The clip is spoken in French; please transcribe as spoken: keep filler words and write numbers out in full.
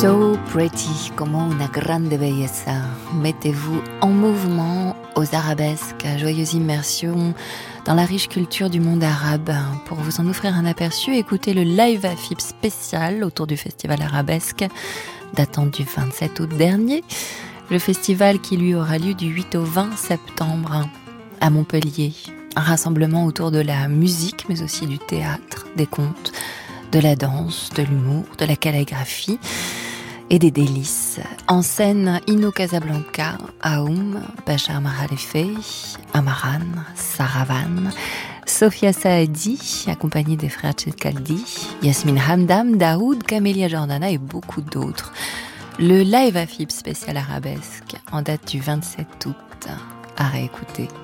So pretty, como una grande belleza. Mettez-vous en mouvement aux arabesques, joyeuse immersion dans la riche culture du monde arabe. Pour vous en offrir un aperçu, écoutez le Live A F I B spécial autour du festival arabesque, datant du vingt-sept août dernier. Le festival qui lui aura lieu du huit au vingt septembre à Montpellier. Un rassemblement autour de la musique, mais aussi du théâtre, des contes, de la danse, de l'humour, de la calligraphie et des délices. En scène, Ino Casablanca, Aoum, Bachar Mahalefei, Amaran, Saravan, Sofia Saadi, accompagnée des frères Tchedkaldi, Yasmine Hamdam, Daoud, Camélia Jordana et beaucoup d'autres. Le Live A F I B spécial arabesque en date du vingt-sept août à réécouter.